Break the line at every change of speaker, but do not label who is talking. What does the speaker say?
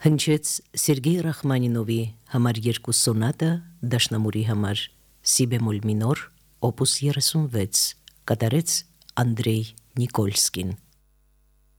Հնչեց Սերգեյ Ռախմանինովի համար 2 սոնատը դաշնամուրի համար սի բեմոլ մինոր օպուս 36, կատարեց Անդրեյ Նիկոլսկին։